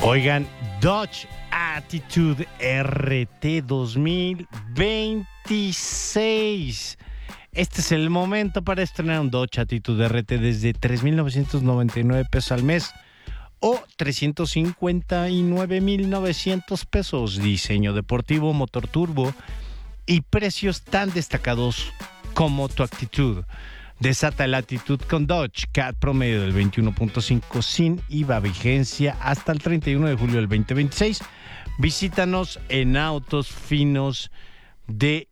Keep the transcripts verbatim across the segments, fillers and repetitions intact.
Oigan, Dodge Attitude R T dos mil veintiséis. Este es el momento para estrenar un Dodge Attitude R T desde tres mil novecientos noventa y nueve pesos al mes o trescientos cincuenta y nueve mil novecientos pesos. Diseño deportivo, motor turbo y precios tan destacados como tu actitud. Desata la actitud con Dodge. C A T promedio del veintiuno punto cinco sin I V A, vigencia hasta el treinta y uno de julio del veinte veintiséis. Visítanos en Autos Finos de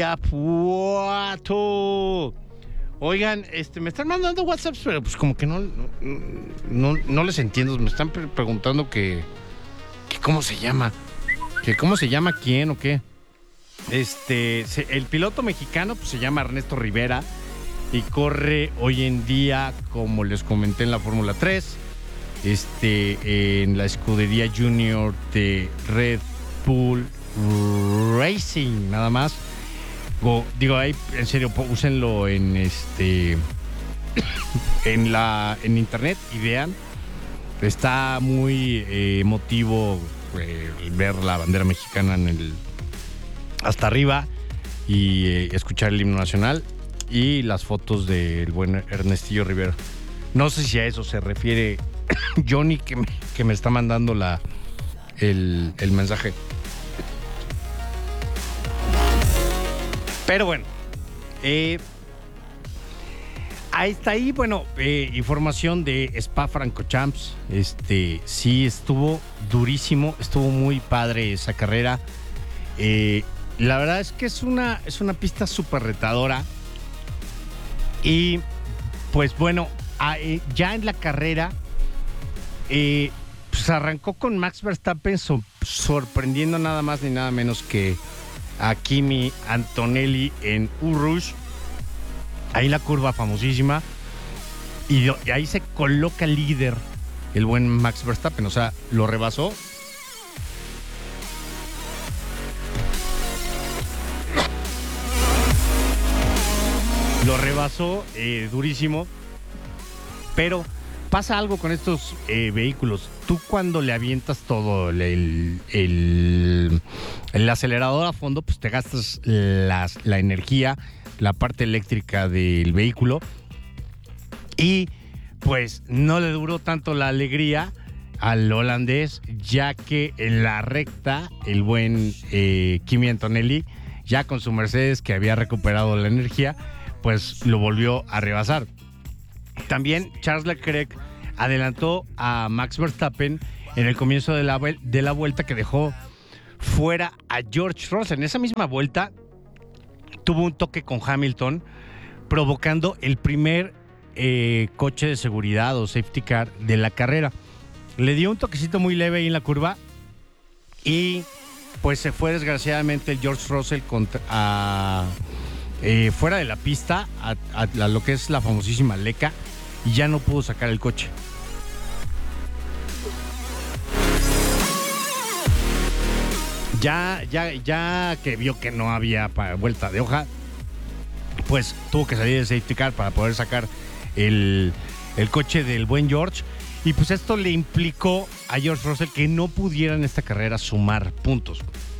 Irapuato. Oigan, este, me están mandando WhatsApps, pero pues como que no, no, no, no les entiendo. Me están pre- preguntando que, que cómo se llama, que cómo se llama quién o qué. Este, se, el piloto mexicano pues se llama Ernesto Rivera y corre hoy en día, como les comenté, en la Fórmula tres, este, en la escudería junior de Red Bull Racing, nada más. Go, digo, ahí, en serio, úsenlo en este, en la, en internet y vean. Está muy eh, emotivo eh, ver la bandera mexicana en el, hasta arriba y eh, escuchar el himno nacional. Y las fotos del buen Ernestillo Rivera. No sé si a eso se refiere Johnny, que me, que me está mandando la, el, el mensaje. Pero bueno, eh, ahí está ahí, bueno, eh, información de Spa-Francorchamps. Este, sí, estuvo durísimo, estuvo muy padre esa carrera. Eh, la verdad es que es una, es una pista súper retadora. Y pues bueno, ya en la carrera, eh, pues arrancó con Max Verstappen so, sorprendiendo nada más ni nada menos que a Kimi Antonelli en Rouge. Ahí la curva famosísima. Y, y ahí se coloca líder el buen Max Verstappen. O sea, lo rebasó. Lo rebasó eh, durísimo, pero pasa algo con estos eh, vehículos. Tú cuando le avientas todo el, el, el, el acelerador a fondo, pues te gastas las, la energía, la parte eléctrica del vehículo y pues no le duró tanto la alegría al holandés, ya que en la recta el buen eh, Kimi Antonelli, ya con su Mercedes que había recuperado la energía, pues lo volvió a rebasar. También Charles Leclerc adelantó a Max Verstappen en el comienzo de la, de la vuelta, que dejó fuera a George Russell. En esa misma vuelta tuvo un toque con Hamilton, provocando el primer eh, coche de seguridad o safety car de la carrera. Le dio un toquecito muy leve ahí en la curva y pues se fue desgraciadamente el George Russell contra, a... Eh, fuera de la pista a, a, a lo que es la famosísima Leca y ya no pudo sacar el coche. Ya, ya, ya que vio que no había vuelta de hoja, pues tuvo que salir de safety car para poder sacar el, el coche del buen George. Y pues esto le implicó a George Russell que no pudiera en esta carrera sumar puntos.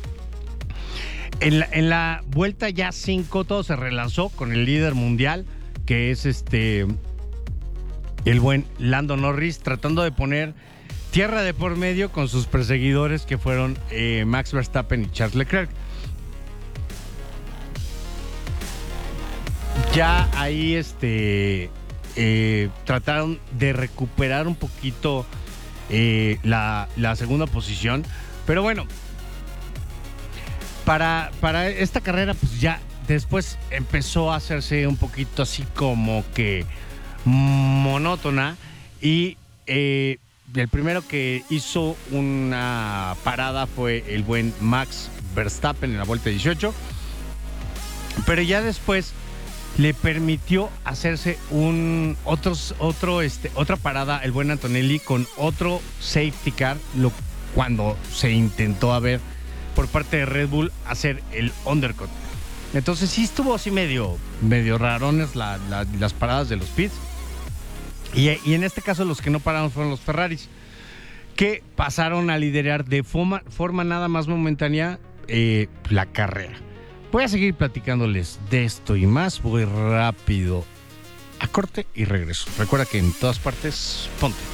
En la, en la vuelta ya cinco todo se relanzó con el líder mundial, que es este el buen Lando Norris, tratando de poner tierra de por medio con sus perseguidores, que fueron eh, Max Verstappen y Charles Leclerc. Ya ahí este eh, trataron de recuperar un poquito eh, la, la segunda posición, pero bueno, Para, para esta carrera, pues ya después empezó a hacerse un poquito así como que monótona. Y eh, el primero que hizo una parada fue el buen Max Verstappen en la vuelta dieciocho. Pero ya después le permitió hacerse un otros, otro, este, otra parada el buen Antonelli con otro safety car, lo, cuando se intentó a ver por parte de Red Bull hacer el undercut. Entonces sí estuvo así medio, medio rarones la, la, las paradas de los pits. Y, y en este caso los que no pararon fueron los Ferraris, que pasaron a liderar de forma, forma nada más momentánea eh, la carrera. Voy a seguir platicándoles de esto y más. Voy rápido a corte y regreso. Recuerda que en todas partes, ponte.